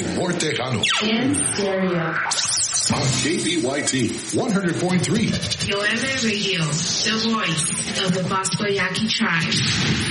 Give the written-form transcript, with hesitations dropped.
El Tejano. In stereo. On KBYT 100.3. Yoeme Radio, the voice of the Boscoyaki tribe.